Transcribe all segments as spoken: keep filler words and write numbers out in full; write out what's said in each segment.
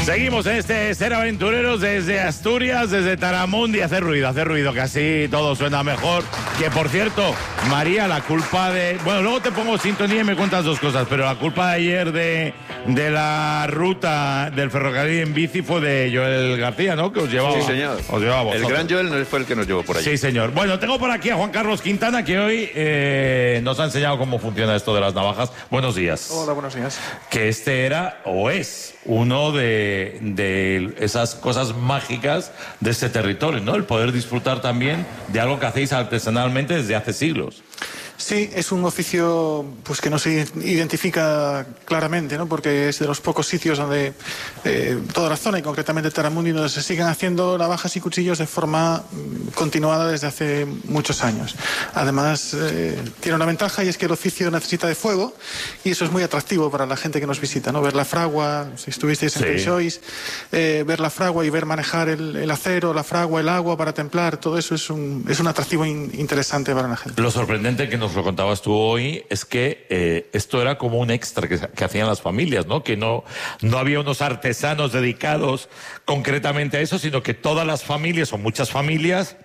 Seguimos en este Ser Aventureros desde Asturias, desde Taramundi. Hace ruido, hace ruido, que así todo suena mejor. Que por cierto, María, la culpa de... Bueno, luego te pongo sintonía y me cuentas dos cosas, pero la culpa de ayer de, de la ruta del ferrocarril en bici fue de Joel García, ¿no? Que os llevaba. Sí, señor. Os llevaba vosotros. El gran Joel no fue el que nos llevó por allí. Sí, señor. Bueno, tengo por aquí a Juan Carlos Quintana, que hoy eh, nos ha enseñado cómo funciona esto de las navajas. Buenos días. Hola, buenos días. Que este era, o es, uno de, de esas cosas mágicas de este territorio, ¿no? El poder disfrutar también de algo que hacéis artesanalmente desde hace siglos. Sí, es un oficio pues que no se identifica claramente, ¿no? Porque es de los pocos sitios donde eh, toda la zona y concretamente Taramundi donde se siguen haciendo navajas y cuchillos de forma mm, continuada desde hace muchos años. Además eh, tiene una ventaja y es que el oficio necesita de fuego y eso es muy atractivo para la gente que nos visita, ¿no? Ver la fragua, si estuvisteis en Sí. Teixois, eh, ver la fragua y ver manejar el, el acero, la fragua, el agua para templar, todo eso es un, es un atractivo in, interesante para la gente. Lo sorprendente que nos lo contabas tú hoy es que eh, esto era como un extra que, que hacían las familias, ¿no? Que no, no había unos artesanos dedicados concretamente a eso, sino que todas las familias o muchas familias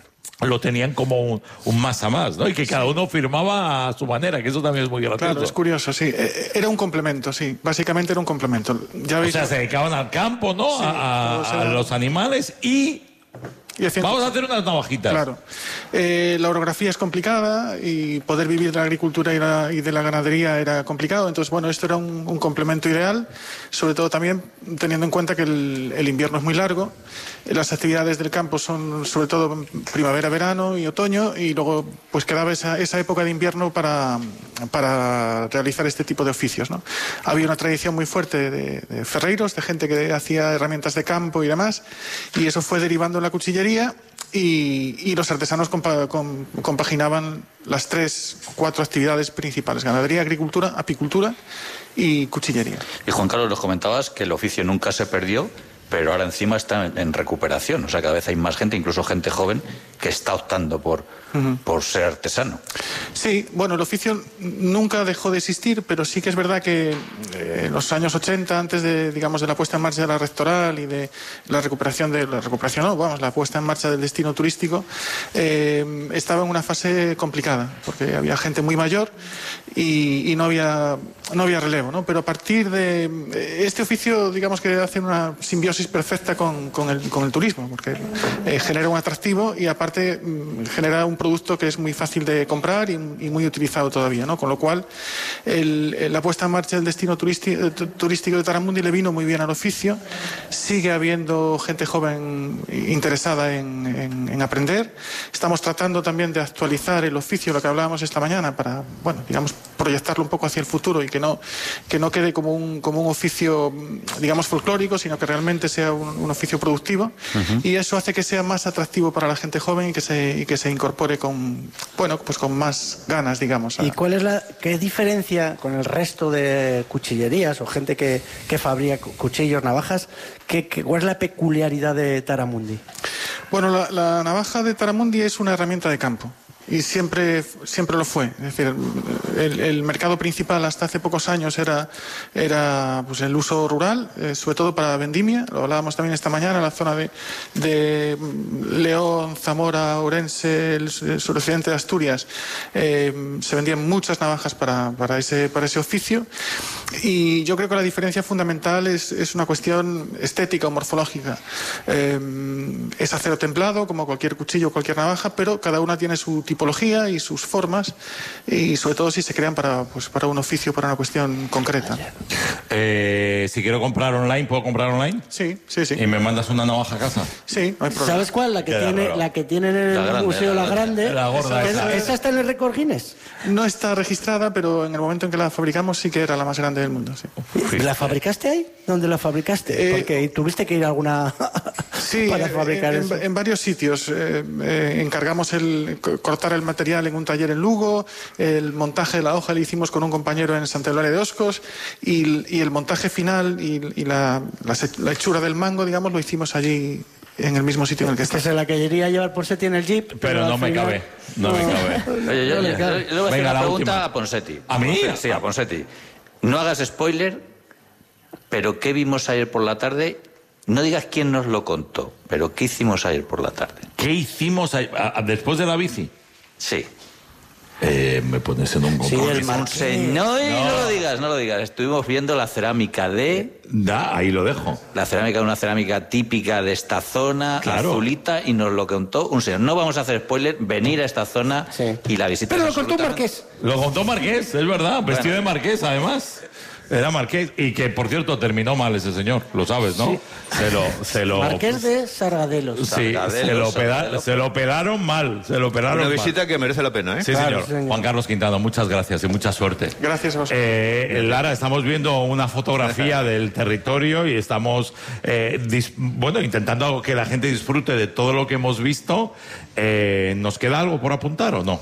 lo tenían como un, un más a más, ¿no? Y que cada uno firmaba a su manera, que eso también es muy gracioso. Claro, es curioso, sí. Era un complemento, sí. Básicamente era un complemento. Ya veis, o sea, se dedicaban al campo, ¿no? Sí, a, a, sea... a los animales y... y haciendo... Vamos a hacer unas navajitas. Claro. Eh, la orografía es complicada y poder vivir de la agricultura y, la, y de la ganadería era complicado. Entonces, bueno, esto era un, un complemento ideal, sobre todo también teniendo en cuenta que el, el invierno es muy largo. Las actividades del campo son sobre todo primavera, verano y otoño, y luego pues quedaba esa, esa época de invierno para, para realizar este tipo de oficios, ¿no? Había una tradición muy fuerte de, de ferreiros, de gente que hacía herramientas de campo y demás, y eso fue derivando en la cuchillería. Y, y los artesanos compa, com, compaginaban las tres, cuatro actividades principales: ganadería, agricultura, apicultura y cuchillería. Y Juan Carlos, nos comentabas que el oficio nunca se perdió, pero ahora encima está en, en recuperación. O sea, cada vez hay más gente, incluso gente joven, que está optando por, uh-huh. por ser artesano. Sí, bueno, el oficio nunca dejó de existir, pero sí que es verdad que eh, en los años ochenta, antes de, digamos, de la puesta en marcha de la rectoral y de la recuperación de la recuperación, no, vamos, la puesta en marcha del destino turístico, eh, estaba en una fase complicada, porque había gente muy mayor y, y no había no había relevo, ¿no? Pero a partir de este oficio, digamos que hace una simbiosis perfecta con, con, el, con el turismo, porque eh, genera un atractivo y aparte mm, genera un producto que es muy fácil de comprar y, y muy utilizado todavía, ¿no? Con lo cual el, la puesta en marcha del destino turístico, turístico de Taramundi le vino muy bien al oficio. Sigue habiendo gente joven interesada en, en, en aprender. Estamos tratando también de actualizar el oficio, lo que hablábamos esta mañana, para, bueno, digamos, proyectarlo un poco hacia el futuro y que no, que no quede como un, como un oficio, digamos, folclórico, sino que realmente sea un, un oficio productivo. Uh-huh. Y eso hace que sea más atractivo para la gente joven y que se, y que se incorpore con, bueno, pues con más ganas, digamos. ¿Y cuál es la, qué diferencia con el resto de cuchillerías o gente que, que fabrica cuchillos, navajas? ¿Qué, qué, ¿Cuál es la peculiaridad de Taramundi? Bueno, la, la navaja de Taramundi es una herramienta de campo. Y siempre, siempre lo fue. Es decir, el, el mercado principal hasta hace pocos años era, era pues, el uso rural, eh, sobre todo para vendimia. Lo hablábamos también esta mañana, la zona de, de León, Zamora, Ourense, el, el suroccidente de Asturias. Eh, se vendían muchas navajas para, para, ese, para ese oficio. Y yo creo que la diferencia fundamental es, es una cuestión estética o morfológica. Eh, es acero templado, como cualquier cuchillo o cualquier navaja, pero cada una tiene su tipología y sus formas, y sobre todo si se crean para, pues, para un oficio, para una cuestión concreta. Eh, si quiero comprar online, ¿puedo comprar online? Sí, sí, sí. ¿Y me mandas una navaja a casa? Sí, no hay problema. ¿Sabes cuál? La que, tiene, la que tienen en el la grande, Museo La Grande. La gorda esa. ¿Esa, ¿Esa está en el récord Guinness? No está registrada, pero en el momento en que la fabricamos sí que era la más grande del mundo. Sí. ¿La fabricaste ahí? ¿Dónde la fabricaste? Eh, Porque tuviste que ir a alguna... Sí, para fabricar en, eso. en varios sitios. Eh, eh, encargamos el cortar el material en un taller en Lugo, el montaje de la hoja lo hicimos con un compañero en Santa Eulalia de Oscos y, y el montaje final y, y la, la, la hechura del mango, digamos, lo hicimos allí en el mismo sitio en el que está. Que se la quería llevar por Seti en el Jeep. Pero, pero no me final... cabe. No, no me cabe. Oye, yo, no yo, le cabe. yo, yo le voy a hacer Venga, una la pregunta última. a Ponseti. ¿A mí? Sí, a Ponseti. No hagas spoiler, pero ¿qué vimos ayer por la tarde? No digas quién nos lo contó, pero ¿qué hicimos ayer por la tarde? ¿Qué hicimos ayer, a, a, después de la bici? Sí. Eh, me pones en un Sí, compromiso. el Marqués. No, y No. no lo digas, no lo digas. Estuvimos viendo la cerámica de... Da, ahí lo dejo. La cerámica de una cerámica típica de esta zona, Claro. azulita, y nos lo contó un señor. No vamos a hacer spoiler, venir a esta zona Sí. y la visita. Pero es lo contó un absolutamente- Marqués. Lo contó Marqués, es verdad, vestido de Marqués, además. Era Marqués, y que, por cierto, terminó mal ese señor, lo sabes, ¿no? Sí. Se lo... Se lo Marqués de Sargadelos. Sí, Sargadelos, se lo, peda- Sargadelos. se lo pelaron mal, se lo pelaron Una mal. visita que merece la pena, ¿eh? Sí, Claro, señor. señor. Juan Carlos Quintana, muchas gracias y mucha suerte. Gracias a vosotros. Eh, Lara, estamos viendo una fotografía del territorio y estamos, eh, dis- bueno, intentando que la gente disfrute de todo lo que hemos visto. Eh, ¿Nos queda algo por apuntar o no?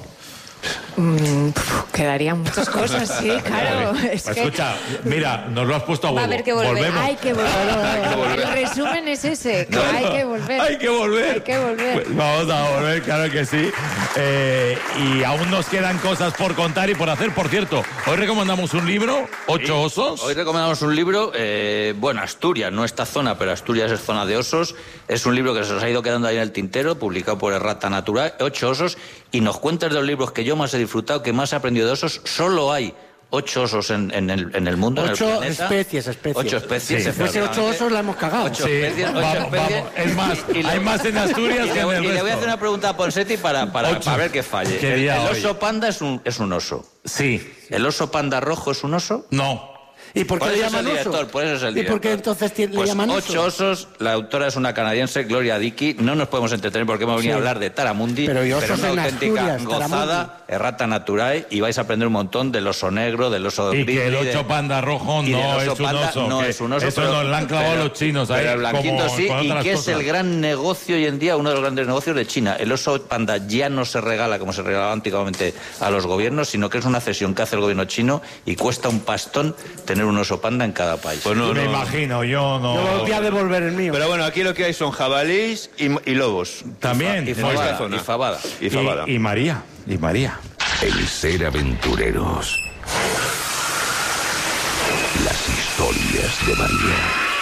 Mm, pf, quedarían muchas cosas, sí, claro. Es que Escucha, mira, nos lo has puesto a va a huevo. haber que volver. Volvemos. Hay que volver. El resumen es ese, que hay que volver. Hay que volver. Hay que volver. Pues vamos a volver, claro que sí. Eh, y aún nos quedan cosas por contar y por hacer. Por cierto, hoy recomendamos un libro, Ocho Osos. Hoy recomendamos un libro, eh, bueno, Asturias, no esta zona, pero Asturias es zona de osos. Es un libro que se nos ha ido quedando ahí en el tintero, publicado por Errata Natural, Ocho Osos, y nos cuentas de los libros que yo más he disfrutado, que más he aprendido de osos. Solo hay ocho osos en, en el, en el mundo, Ocho en el planeta. especies, especies. Ocho especies. Sí. Si fuese ocho osos, la hemos cagado. Ocho Sí, especies, ocho vamos, especies. vamos. Es más, Y le- hay más en Asturias y que le, en voy- el y le voy a resto. hacer una pregunta a Ponseti para, para, Ocho. para ver que falle. ¿Qué El, día el hoy? oso panda es un, es un oso. Sí, ¿El oso panda rojo es un oso? no. ¿Y por qué Por le eso es llaman el oso? director, por eso es el ¿Y director. por qué entonces tiene- Pues le llaman Ocho oso? Osos, la autora es una canadiense, Gloria Dickey. No nos podemos entretener porque hemos venido Sí. a hablar de Taramundi, Pero y osos una en auténtica Asturias, gozada, errata naturae, y vais a aprender un montón del oso negro, del oso Y que el grizzly, de- ocho panda rojo y del no oso es un panda oso. no que es un oso, Eso pero- nos lo han clavado pero- los chinos ahí. Pero el blanquito como sí, con y otras que es cosas. el gran negocio hoy en día, uno de los grandes negocios de China. El oso panda ya no se regala como se regalaba antiguamente a los gobiernos, sino que es una cesión que hace el gobierno chino y cuesta un pastón tener un oso panda en cada país. Pues no, Me no. imagino, yo no. Yo voy a devolver el mío. Pero bueno, aquí lo que hay son jabalís y, y lobos. También. y en esta fabada, zona. y fabada. Y fabada. Y, y María, y María. El ser aventureros. Las historias de María.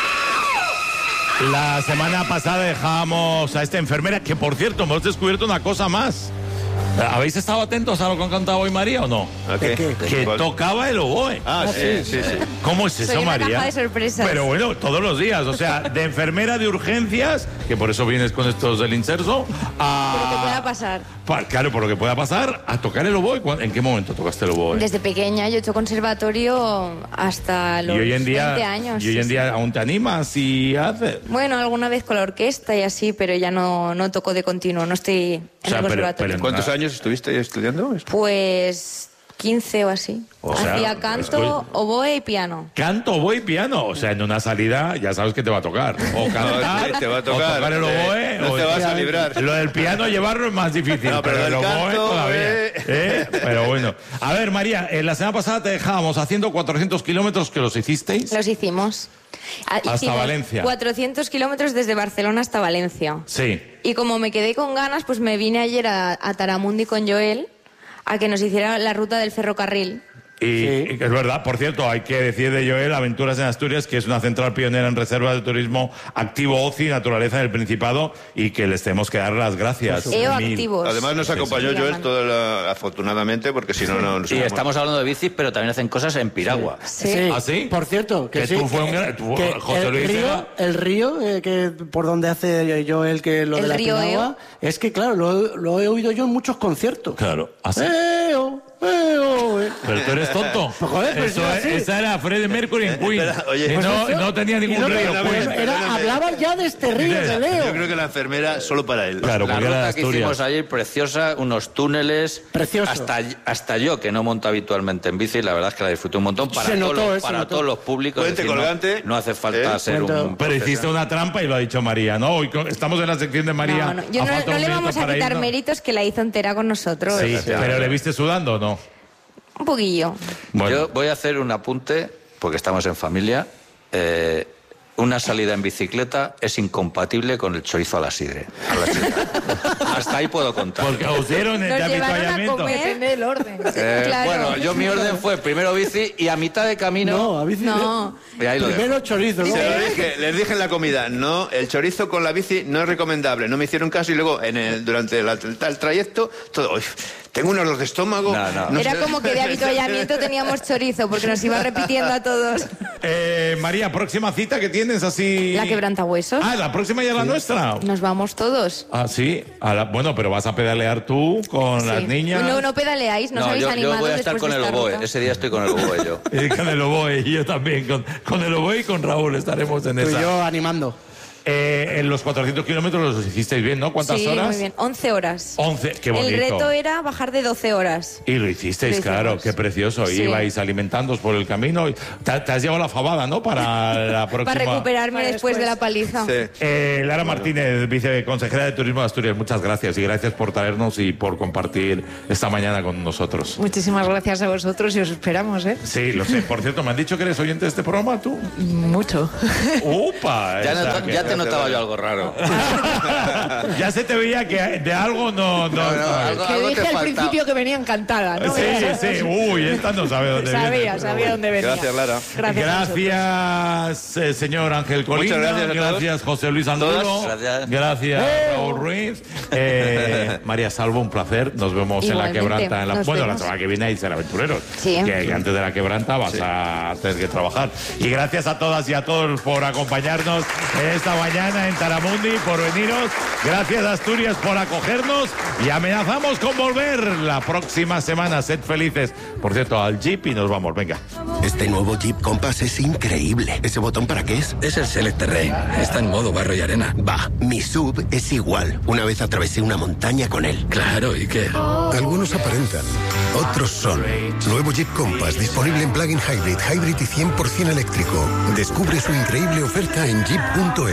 La semana pasada dejábamos a esta enfermera, que por cierto, hemos descubierto una cosa más. ¿Habéis estado atentos a lo que ha contado hoy María o no? ¿A ¿De qué? Que ¿Cuál? tocaba el oboe. Ah, sí, sí, sí. ¿Cómo es eso, Soy una María? caja de sorpresas. Pero bueno, todos los días, o sea, de enfermera de urgencias, que por eso vienes con estos del inserso, a... Pero que pueda pasar. Pa- claro, por lo que pueda pasar, a tocar el oboe. ¿Cuán- ¿En qué momento tocaste el oboe? Desde pequeña yo he hecho conservatorio hasta y los hoy en día, veinte años. y hoy sí, en sí. día aún te animas y haces. Bueno, alguna vez con la orquesta y así, pero ya no, no toco de continuo, no estoy en O sea, el pero- conservatorio. pero- ¿Cuántos años estuviste estudiando? Pues quince o así. O sea, Hacía canto, estoy- oboe y piano. Canto, oboe y piano. O sea, en una salida ya sabes que te va a tocar. O cantar, te va a tocar. o tocar el oboe. No o te vas a librar. Lo del piano llevarlo es más difícil, No, pero pero el del oboe canto, todavía. eh. ¿Eh? Pero bueno. A ver, María, eh, la semana pasada te dejábamos haciendo cuatrocientos kilómetros que los hicisteis. Los hicimos. Ah, Hasta hicimos Valencia. cuatrocientos kilómetros desde Barcelona hasta Valencia. Sí. Y como me quedé con ganas, pues me vine ayer a, a Taramundi con Joel a que nos hiciera la ruta del ferrocarril. Y y es verdad, por cierto, hay que decir de Joel Aventuras en Asturias, que es una central pionera en reservas de turismo activo, ocio y naturaleza en el Principado, y que les tenemos que dar las gracias. EO Mil. activos. Además nos acompañó sí. Joel toda la- afortunadamente, porque si no, no nos Y hubiéramos- estamos hablando de bicis, pero también hacen cosas en piragua. Sí. ¿Ah, sí? Por cierto, que, Que sí, tú fue un gran- tú- que José el Luis río, era- el río eh, que por donde hace yo el que lo El de la río piragua, es que claro, lo, lo he oído yo en muchos conciertos. Claro, así. Eo, eo, eh. Pero tú eres tonto. Pues, joder, pero Eso si era es- así. esa era Freddie Mercury en Queen. Espera, oye, Y pues no, eso- no tenía y ningún no, río pero- Queen. pero era, Perdóname. hablaba ya de este río, de Leo. Yo creo que la enfermera solo para él. Claro, La porque era de ruta que Asturias. hicimos ayer, preciosa, unos túneles. Precioso. Hasta, hasta yo, que no monto habitualmente en bici, la verdad es que la disfruté un montón. Para, Se todos, notó, los, eh, se para notó. todos los públicos. Puente es decir, no- colgante. No, hace falta ¿Eh? ser Puente- un... Pero hiciste una trampa y lo ha dicho María, ¿no? Hoy co- estamos en la sección de María. No, no, yo ¿Ha no, faltado no un le minuto vamos a para quitar irnos? méritos que la hizo entera con nosotros. Sí, pero ¿le viste sudando o no? Un poquillo. Bueno. Yo voy a hacer un apunte, porque estamos en familia. Eh, una salida en bicicleta es incompatible con el chorizo a la sidre. A la sidre. Hasta ahí puedo contar. Porque os dieron el Nos de llevaron a avituallamiento. comer. Depende del orden. Eh, Claro. Bueno, yo mi orden fue primero bici y a mitad de camino... No, a bici. No. Y ahí lo dejo. Primero chorizo, ¿no? Se lo dije, les dije en la comida, no, el chorizo con la bici no es recomendable. No me hicieron caso y luego en el, durante la- el trayecto, todo, "Uy, tengo un olor de estómago. No, no. Era sé". como que de avituallamiento teníamos chorizo, porque nos iba repitiendo a todos. Eh, María, próxima cita que tienes así. La quebrantahuesos. Ah, la próxima ya es la nuestra. Nos vamos todos. Ah, sí. A la- bueno, pero vas a pedalear tú con las Sí. niñas. No, no pedaleáis, no, os No, habéis yo, yo animado voy a estar después con de el esta oboe. ruta. Ese día estoy con el oboe yo. Y con el oboe, y yo también. Con, con el oboe y con Raúl estaremos en Tú y esa. yo animando. Eh, en los cuatrocientos kilómetros los hicisteis bien, ¿no? ¿Cuántas Sí, horas? muy bien. once horas. once, qué bonito. El reto era bajar de doce horas. Y lo hicisteis, Lo claro, hicimos. qué precioso. Sí. Ibais alimentándoos por el camino. y- Te, te has llevado la fabada, ¿no? Para la próxima. Para recuperarme Para después de después. la paliza. Sí. Eh, Lara Martínez, viceconsejera de Turismo de Asturias, muchas gracias. Y gracias por traernos y por compartir esta mañana con nosotros. Muchísimas gracias a vosotros y os esperamos, ¿eh? Sí, lo sé. Por cierto, me han dicho que eres oyente de este programa, tú. Mucho. ¡Upa! Ya, O sea, nota- que- ya te notaba yo algo raro. Ya se te veía que de algo no... no, No, no, no. algo- Que dije te al faltaba. principio que venía encantada, ¿no? Sí, sí. Uy, esta no sabe dónde viene. Sabía, pero sabía bueno. dónde venía. Gracias, Lara. Gracias. a vosotros. Gracias, eh, señor Ángel Colina. Muchas gracias a todos. Gracias, José Luis Angulo. Todos, gracias. Gracias, Raúl Ruiz. Eh, María Salvo, un placer. Nos vemos en la Igualmente, quebranta. En la, nos bueno, vemos. la semana que viene hay ser aventureros. Sí. Que, que antes de la quebranta vas a tener que trabajar. Y gracias a todas y a todos por acompañarnos esta mañana en Taramundi, por veniros. Gracias, Asturias, por acogernos. Y amenazamos con volver la próxima semana. Sed felices. Por cierto, al Jeep y nos vamos. Venga. Este nuevo Jeep Compass es increíble. ¿Ese botón para qué es? Es el Select Terrain. Está en modo barro y arena. Va, mi sub es igual. Una vez atravesé una montaña con él. Claro, ¿y qué? Algunos aparentan, otros son. Nuevo Jeep Compass disponible en plug-in hybrid, hybrid y cien por ciento eléctrico. Descubre su increíble oferta en jeep punto es.